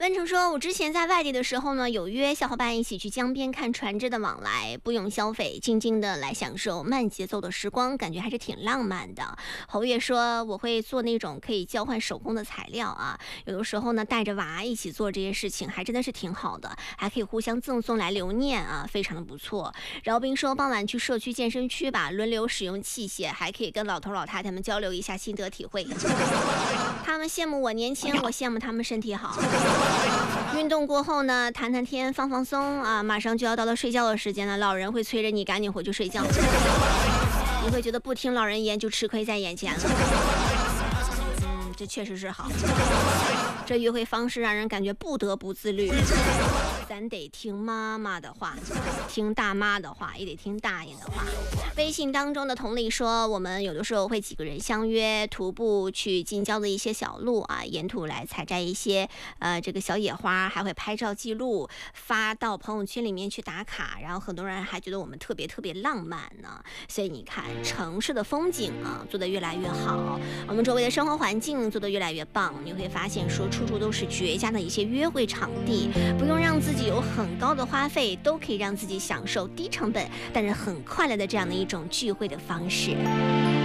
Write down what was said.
温成说，我之前在外地的时候呢，有约小伙伴一起去江边看船只的往来，不用消费，静静的来享受慢节奏的时光，感觉还是挺浪漫的。侯月说，我会做那种可以交换手工的材料啊，有的时候呢带着娃一起做这些事情，还真的是挺好的，还可以互相赠送来留念啊，非常的不错。饶斌说，傍晚去社区健身区吧，轮流使用器械，还可以跟老头老太太们交流一下心得体会。他们羡慕我年轻，我羡慕他们身体好。运动过后呢，谈谈天，放放松啊，马上就要到了睡觉的时间了，老人会催着你赶紧回去睡觉，你会觉得不听老人言就吃亏在眼前了。这确实是好。这约会方式让人感觉不得不自律。咱得听妈妈的话，听大妈的话，也得听大爷的话。微信当中的同理说，我们有的时候会几个人相约徒步去近郊的一些小路啊，沿途来采摘一些这个小野花，还会拍照记录发到朋友圈里面去打卡，然后很多人还觉得我们特别浪漫呢。所以你看，城市的风景啊做得越来越好，我们周围的生活环境做得越来越棒，你会发现说处处都是绝佳的一些约会场地，不用让自己有很高的花费，都可以让自己享受低成本但是很快乐的这样的一种聚会的方式。